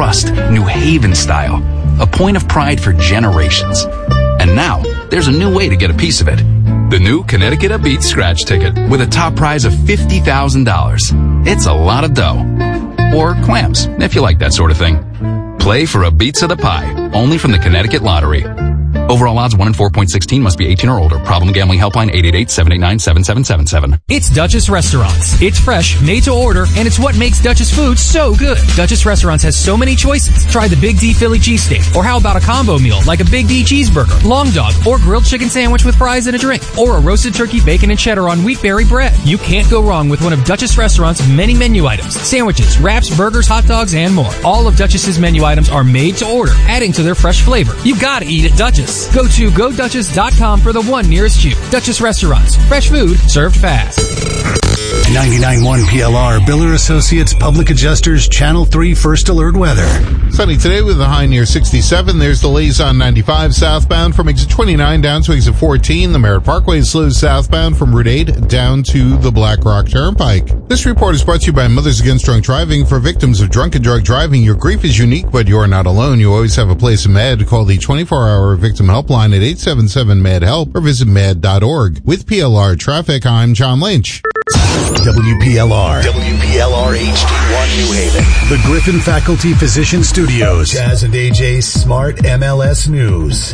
trust, New Haven style. A point of pride for generations. And now, there's a new way to get a piece of it. The new Connecticut A Beat scratch ticket with a top prize of $50,000. It's a lot of dough. Or clams, if you like that sort of thing. Play for a Beats of the Pie, only from the Connecticut Lottery. Overall odds 1 in 4.16, must be 18 or older. Problem gambling helpline 888-789-7777. It's Duchess Restaurants. It's fresh, made to order, and it's what makes Duchess food so good. Duchess Restaurants has so many choices. Try the Big D Philly cheesesteak, or how about a combo meal like a Big D cheeseburger, long dog, or grilled chicken sandwich with fries and a drink, or a roasted turkey, bacon, and cheddar on wheatberry bread. You can't go wrong with one of Duchess Restaurants' many menu items. Sandwiches, wraps, burgers, hot dogs, and more. All of Duchess's menu items are made to order, adding to their fresh flavor. You gotta eat at Duchess. Go to GoDuchess.com for the one nearest you. Duchess Restaurants. Fresh food served fast. 99.1 PLR, Biller Associates Public Adjusters, Channel 3 First Alert Weather. Sunny today with a high near 67. There's delays on 95 southbound from exit 29 down to exit 14. The Merritt Parkway slows southbound from Route 8 down to the Black Rock Turnpike. This report is brought to you by Mothers Against Drunk Driving. For victims of drunk and drug driving, your grief is unique, but you're not alone. You always have a place in Med. Call the 24-hour victim helpline at 877-MAD-HELP or visit mad.org. With PLR Traffic, I'm John Lynch. WPLR HD1 New Haven. The Griffin Faculty Physician Studios. Jazz and AJ's Smart MLS News.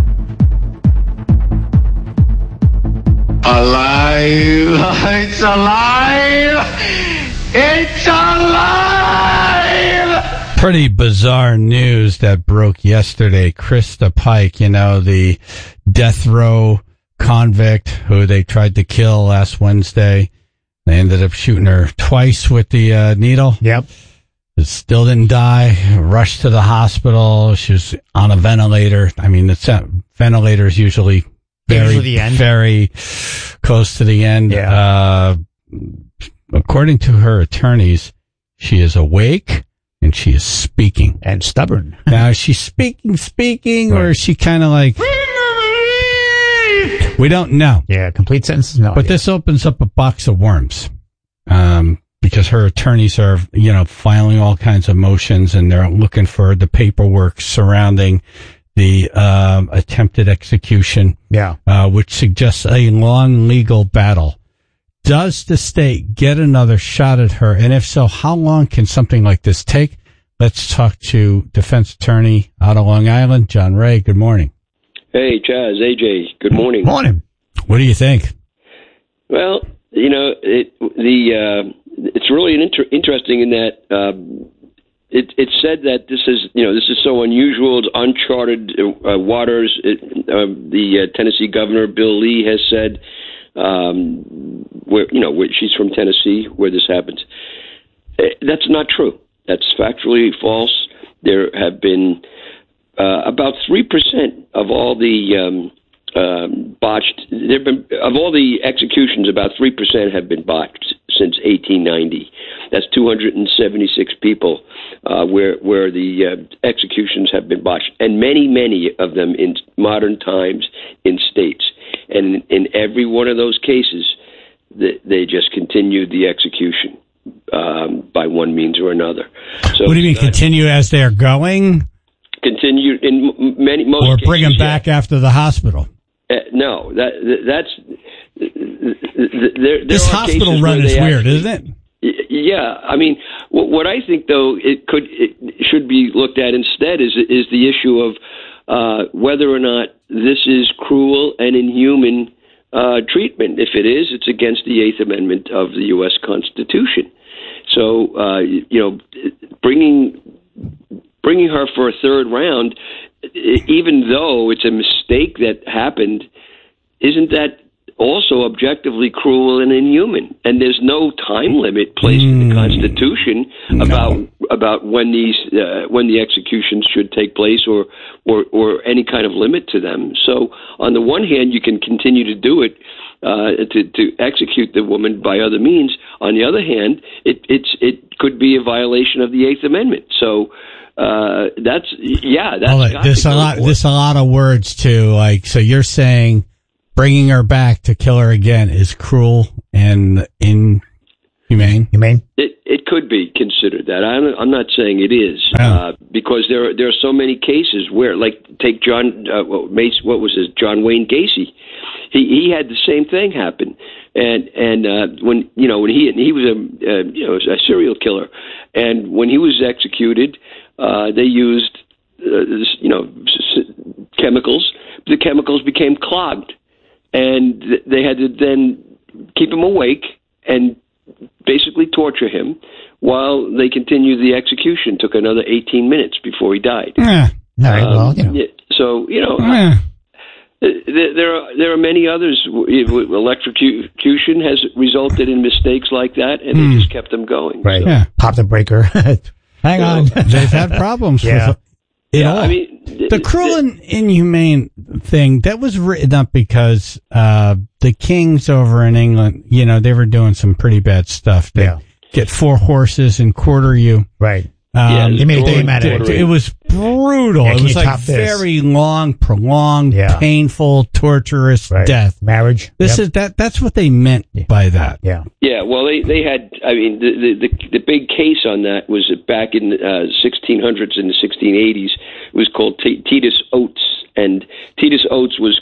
Alive! It's alive! It's alive! Pretty bizarre news that broke yesterday. Krista Pike, the death row convict who they tried to kill last Wednesday. They ended up shooting her twice with the needle. Yep. Still didn't die. Rushed to the hospital. She was on a ventilator. I mean, the ventilator is usually very close to the end. Yeah. According to her attorneys, she is awake and she is speaking. And stubborn. Now, is she speaking, right, or is she kind of like... We don't know. Yeah, complete sentences, no. But this opens up a box of worms, because her attorneys are, filing all kinds of motions, and they're looking for the paperwork surrounding the attempted execution. Yeah. Which suggests a long legal battle. Does the state get another shot at her? And if so, how long can something like this take? Let's talk to defense attorney out of Long Island, John Ray. Good morning. Hey, Chaz, AJ, good morning. Morning. What do you think? Well, it's really interesting in that it's said that this is so unusual, it's uncharted waters. The Tennessee governor, Bill Lee, has said, she's from Tennessee, where this happens. That's not true. That's factually false. There have been about 3% of all the of all the executions, about 3% have been botched since 1890. That's 276 people where the executions have been botched, and many of them in modern times in states. And in every one of those cases, they just continued the execution by one means or another. So what do you mean, continue as they're going? Continue in most or cases, bring them back after the hospital. No, that's this hospital run is weird, isn't it? Yeah, I mean, what I think though it should be looked at instead is the issue of whether or not this is cruel and inhuman treatment. If it is, it's against the Eighth Amendment of the U.S. Constitution. So bringing her for a third round, even though it's a mistake that happened, isn't that also objectively cruel and inhuman? And there's no time limit placed in the Constitution about when the executions should take place or any kind of limit to them. So on the one hand, you can continue to do it to execute the woman by other means. On the other hand, it could be a violation of the Eighth Amendment. So. That's there's a lot of words too. Like, so you're saying bringing her back to kill her again is cruel and humane? It could be considered that. I'm not saying it is, because there are so many cases where, like, take John Wayne Gacy. He had the same thing happen, and when he was a serial killer, and when he was executed, they used chemicals. The chemicals became clogged, and they had to then keep him awake and basically torture him while they continued the execution. Took another 18 minutes before he died. So there are many others. Electrocution has resulted in mistakes like that, and they just kept them going. Right. So. Pop the breaker. Hang on. They've had problems with it all. I mean, the cruel and inhumane thing, that was written up because the kings over in England, they were doing some pretty bad stuff. They get 4 horses and quarter you. Right. They made a game out of it. It was brutal. It was like very long, prolonged, painful, torturous death. Marriage. That's what they meant by that. Yeah. Yeah. Well, they had. I mean, the big case on that was back in the 1600s and the 1680s. It was called Titus Oates, and Titus Oates was.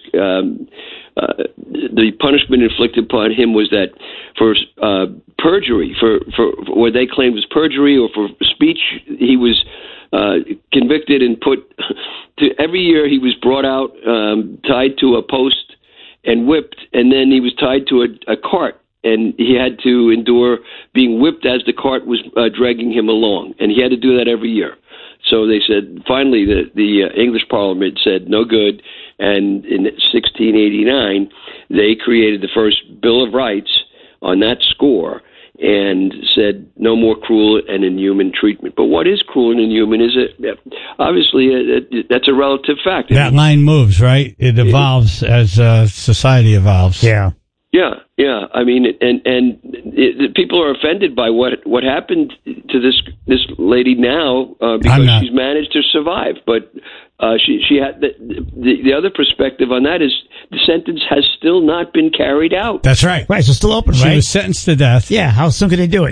The punishment inflicted upon him was that for perjury, for what they claimed was perjury, or for speech, he was convicted and put to. Every year he was brought out, tied to a post and whipped, and then he was tied to a cart, and he had to endure being whipped as the cart was dragging him along, and he had to do that every year. So they said, finally, the English Parliament said, no good. And in 1689, they created the first Bill of Rights on that score and said no more cruel and inhuman treatment. But what is cruel and inhuman is obviously that's a relative fact. That line moves, right? It evolves as society evolves. Yeah. Yeah. I mean, and people are offended by what happened to this lady now because she's managed to survive. But she had the other perspective on that is the sentence has still not been carried out. That's right. Right, so still open. She was sentenced to death. Yeah. How soon can they do it?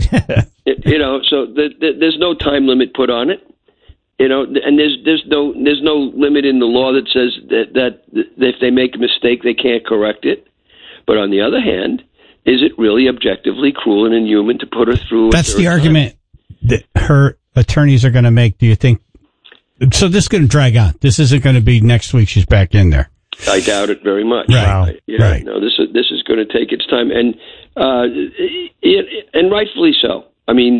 So there's no time limit put on it. And there's no limit in the law that says that if they make a mistake they can't correct it. But on the other hand, is it really objectively cruel and inhuman to put her through? That's the argument that her attorneys are going to make. Do you think? So this is going to drag on. This isn't going to be next week. She's back in there. I doubt it very much. Right. Right. No, this is going to take its time, and rightfully so. I mean,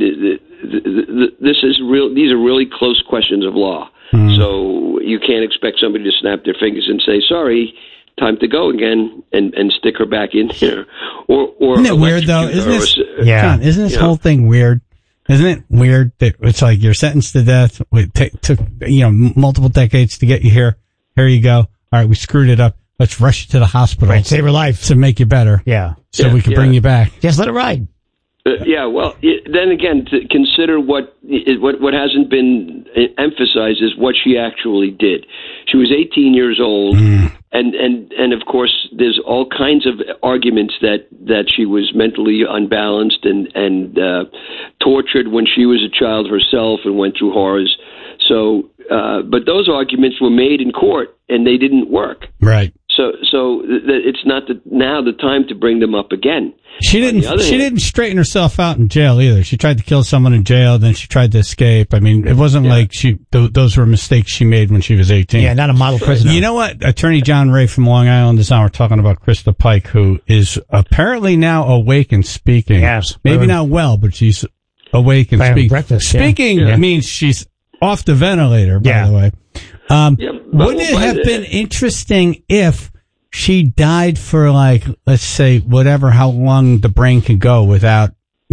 this is real. These are really close questions of law. So you can't expect somebody to snap their fingers and say, "Sorry, time to go again," and stick her back in here. Or isn't it weird though? Isn't this whole thing weird? Isn't it weird that it's like you're sentenced to death? It took multiple decades to get you here. Here you go. All right, we screwed it up. Let's rush you to the hospital. Right, save her life to make you better. Yeah, so we can bring you back. Just let it ride. Well, then again, to consider what hasn't been emphasized is what she actually did. She was 18 years old, and of course, there's all kinds of arguments that she was mentally unbalanced and tortured when she was a child herself and went through horrors. So, but those arguments were made in court, and they didn't work. Right. So it's not now the time to bring them up again. She didn't straighten herself out in jail either. She tried to kill someone in jail, then she tried to escape. I mean, it wasn't like those were mistakes she made when she was 18. Yeah, not a model prisoner. You know what? Attorney John Ray from Long Island is on. We're talking about Krista Pike, who is apparently now awake and speaking. Yes. Maybe not well, but she's awake and speaking. Breakfast, speaking means she's off the ventilator, by the way. Wouldn't it have been interesting if she died for, like, let's say, how long the brain can go without,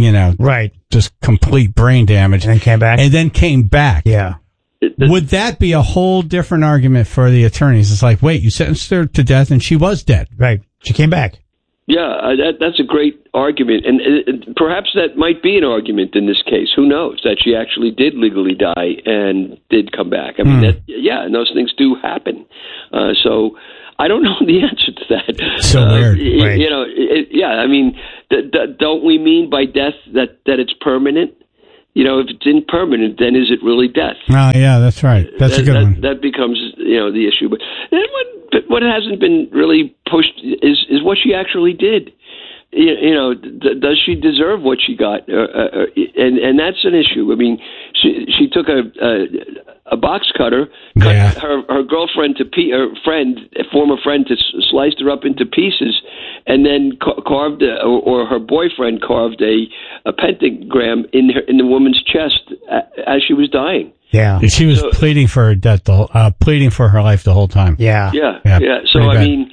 just complete brain damage. And then came back? Yeah. Would that be a whole different argument for the attorneys? It's like, wait, you sentenced her to death and she was dead. Right. She came back. Yeah, that's a great argument. And perhaps that might be an argument in this case. Who knows? That she actually did legally die and did come back. I mean, and those things do happen. So I don't know the answer to that. So weird. Right. I mean, don't we mean by death that it's permanent? You know, if it's impermanent, then is it really death? Oh, yeah, that's right. That's a good one. That becomes, the issue. But then what hasn't been really pushed is what she actually did. Does she deserve what she got? And that's an issue. I mean, she took a box cutter, cut her girlfriend a former friend, sliced her up into pieces, and then carved, or her boyfriend carved a pentagram in the woman's chest as she was dying. Yeah, she was pleading for her death, pleading for her life the whole time. Yeah. So I mean,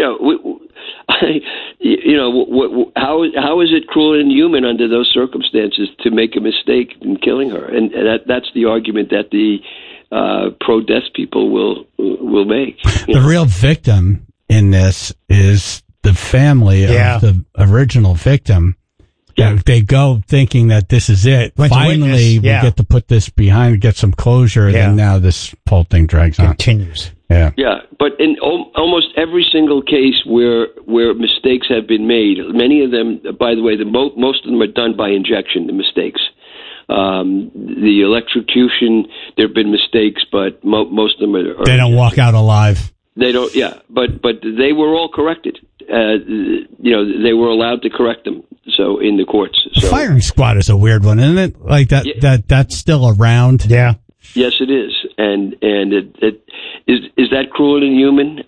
how is it cruel and inhuman under those circumstances to make a mistake in killing her? And that's the argument that the pro-death people will make. The real victim in this is the family of the original victim. Yeah. They go thinking that this is it. Finally, we get to put this behind, get some closure, and now this whole thing drags on. Continues. Yeah. Yeah, but in almost every single case where mistakes have been made, many of them, by the way, most of them are done by injection, the mistakes. The electrocution, there have been mistakes, but most of them are... They don't walk out alive. They don't, but they were all corrected. They were allowed to correct them. So in the courts. So, firing squad is a weird one, isn't it? Like that's still around. Yeah. Yes, it is, and it is that cruel and inhuman?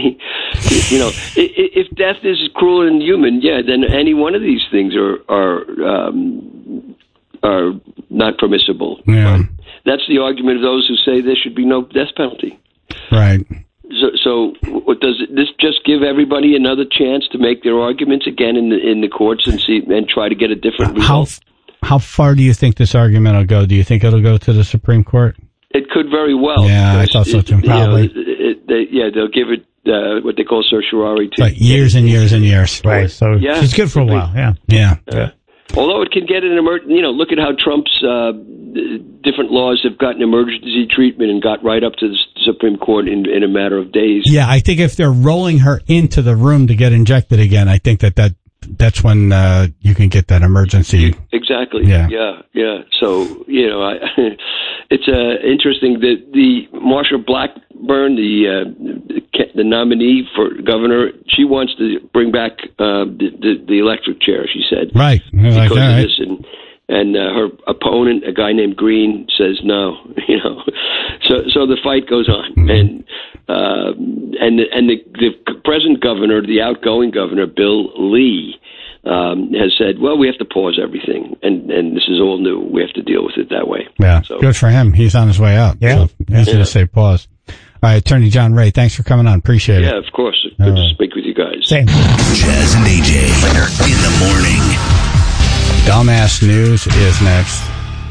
If death is cruel and inhuman, then any one of these things are not permissible. Yeah. That's the argument of those who say there should be no death penalty. Right. So does this just give everybody another chance to make their arguments again in the courts and try to get a different result? How far do you think this argument will go? Do you think it'll go to the Supreme Court? It could very well. Yeah, I thought so too. Probably. They'll give it what they call certiorari to years and years and years. Right. So it's good for a while. Yeah. Although it can get an look at how Trump's different laws have gotten emergency treatment and got right up to the Supreme Court in a matter of days. Yeah, I think if they're rolling her into the room to get injected again, I think that's when you can get that emergency. Exactly. Yeah. So it's interesting that the Marsha Blackburn, the nominee for governor, she wants to bring back the electric chair. She said, right, because of this, and her opponent, a guy named Green, says no. So the fight goes on, and the present governor, the outgoing governor, Bill Lee, has said, well, we have to pause everything, and this is all new. We have to deal with it that way. Yeah, so, good for him. He's on his way out. Yeah, so easy to say pause. All right, Attorney John Ray, thanks for coming on. Appreciate it. Yeah, of course. Good to speak with you guys. Same. Chaz and AJ in the morning. Dumbass News is next.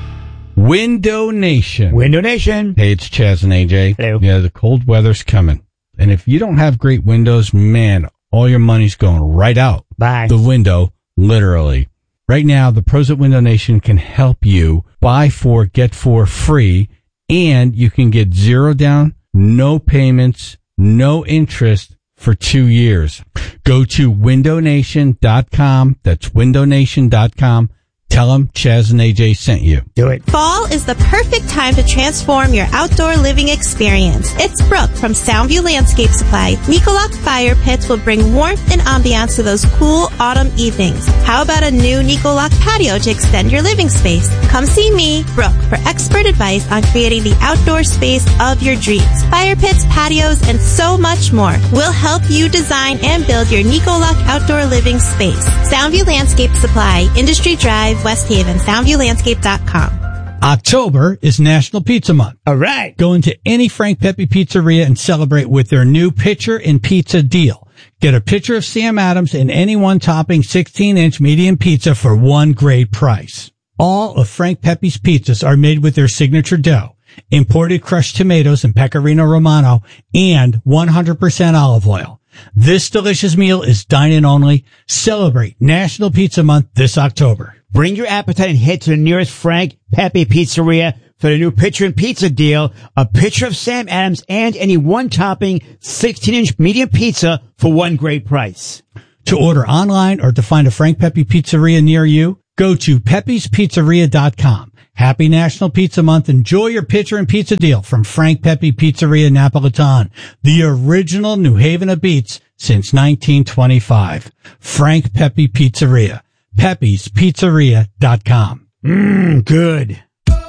Window Nation. Hey, it's Chaz and AJ. Hello. Yeah, the cold weather's coming. And if you don't have great windows, man, all your money's going right out the window, literally. Right now, the pros at Window Nation can help you buy 4, get 4 free, and you can get 0 down, no payments, no interest for 2 years. Go to windownation.com. That's windownation.com. Tell them Chaz and AJ sent you. Do it. Fall is the perfect time to transform your outdoor living experience. It's Brooke from Soundview Landscape Supply. Nicoloc fire pits will bring warmth and ambiance to those cool autumn evenings. How about a new Nicoloc patio to extend your living space? Come see me, Brooke, for expert advice on creating the outdoor space of your dreams. Fire pits, patios, and so much more. We'll help you design and build your Nicoloc outdoor living space. Soundview Landscape Supply, Industry Drive, West Haven, SoundviewLandscape.com. October is National Pizza Month. All right. Go into any Frank Pepe Pizzeria and celebrate with their new pitcher and pizza deal. Get a pitcher of Sam Adams and any one-topping 16-inch medium pizza for one great price. All of Frank Pepe's pizzas are made with their signature dough, imported crushed tomatoes and Pecorino Romano, and 100% olive oil. This delicious meal is dine-in only. Celebrate National Pizza Month this October. Bring your appetite and head to the nearest Frank Pepe Pizzeria for the new pitcher and pizza deal. A pitcher of Sam Adams and any one-topping 16-inch medium pizza for one great price. To order online or to find a Frank Pepe Pizzeria near you, go to pepespizzeria.com. Happy National Pizza Month. Enjoy your pitcher and pizza deal from Frank Pepe Pizzeria Napolitan, the original New Haven of beats since 1925. Frank Pepe Pizzeria. pepespizzeria.com. Good.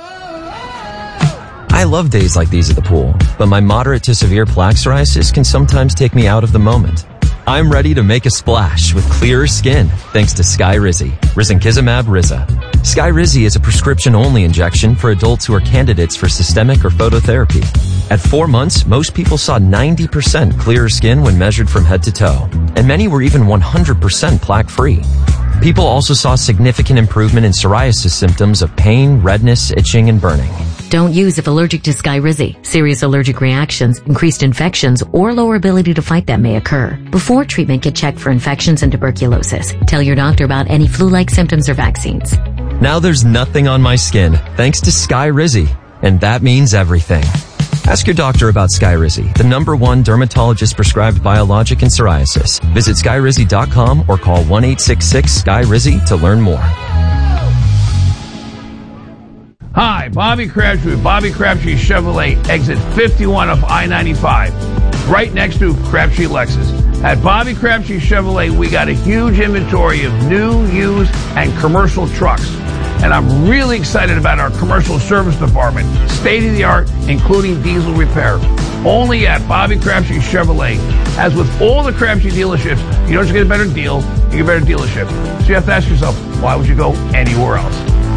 I love days like these at the pool, but my moderate to severe plaque psoriasis can sometimes take me out of the moment. I'm ready to make a splash with clearer skin thanks to Skyrizi, risankizumab Riza. Skyrizi is a prescription-only injection for adults who are candidates for systemic or phototherapy. At 4 months, most people saw 90% clearer skin when measured from head to toe, and many were even 100% plaque-free. People also saw significant improvement in psoriasis symptoms of pain, redness, itching, and burning. Don't use if allergic to Skyrizi. Serious allergic reactions, increased infections, or lower ability to fight them may occur. Before treatment, get checked for infections and tuberculosis. Tell your doctor about any flu-like symptoms or vaccines. Now there's nothing on my skin thanks to Skyrizi, and that means everything. Ask your doctor about Skyrizi, the #1 dermatologist prescribed biologic in psoriasis. Visit Skyrizi.com or call 1-866-SKY-RIZI to learn more. Hi, Bobby Crabtree with Bobby Crabtree Chevrolet, exit 51 of I-95, right next to Crabtree Lexus. At Bobby Crabtree Chevrolet, we got a huge inventory of new, used, and commercial trucks. And I'm really excited about our commercial service department, state-of-the-art, including diesel repair. Only at Bobby Crabtree Chevrolet. As with all the Crabtree dealerships, you don't just get a better deal, you get a better dealership. So you have to ask yourself, why would you go anywhere else?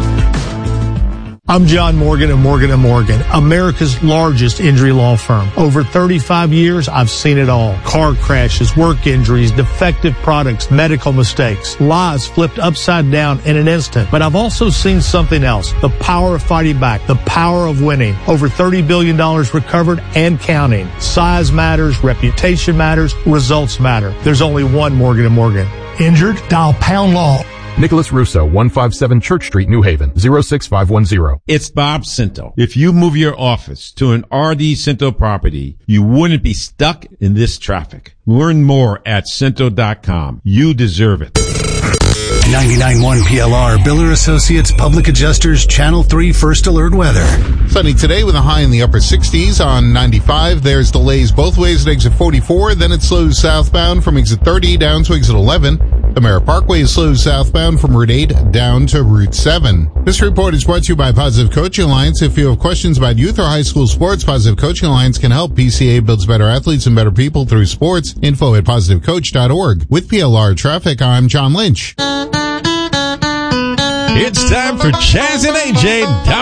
I'm John Morgan of Morgan & Morgan, America's largest injury law firm. Over 35 years, I've seen it all. Car crashes, work injuries, defective products, medical mistakes, lives flipped upside down in an instant. But I've also seen something else, the power of fighting back, the power of winning. Over $30 billion recovered and counting. Size matters, reputation matters, results matter. There's only one Morgan & Morgan. Injured? Dial pound law. Nicholas Russo, 157 Church Street, New Haven, 06510. It's Bob Cinto. If you move your office to an RD Cinto property, you wouldn't be stuck in this traffic. Learn more at Cinto.com. You deserve it. 99.1 PLR, Biller Associates Public Adjusters, Channel 3 First Alert Weather. Sunny today with a high in the upper 60s on 95. There's delays both ways at exit 44. Then it slows southbound from exit 30 down to exit 11. The Merritt Parkway slows southbound from Route 8 down to Route 7. This report is brought to you by Positive Coaching Alliance. If you have questions about youth or high school sports, Positive Coaching Alliance can help. PCA builds better athletes and better people through sports. Info at positivecoach.org. With PLR Traffic, I'm John Lynch. It's time for Chaz and AJ